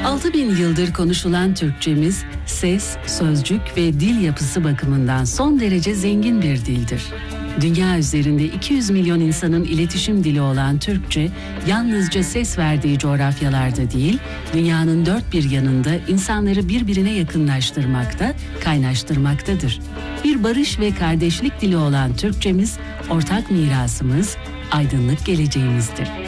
6000 yıldır konuşulan Türkçemiz, ses, sözcük ve dil yapısı bakımından son derece zengin bir dildir. Dünya üzerinde 200 milyon insanın iletişim dili olan Türkçe, yalnızca ses verdiği coğrafyalarda değil, dünyanın dört bir yanında insanları birbirine yakınlaştırmakta, kaynaştırmaktadır. Bir barış ve kardeşlik dili olan Türkçemiz, ortak mirasımız, aydınlık geleceğimizdir.